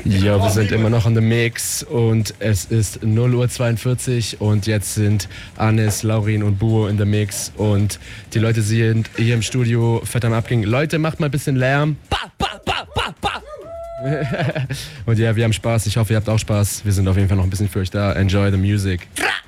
Ja, wir sind immer noch on the Mix und es ist 0:42 Uhr und jetzt sind Anis, Laurin und Buo in the Mix und die Leute sind hier im Studio fett am Abgehen. Leute, macht mal ein bisschen Lärm. Und ja, wir haben Spaß. Ich hoffe, ihr habt auch Spaß. Wir sind auf jeden Fall noch ein bisschen für euch da. Enjoy the music.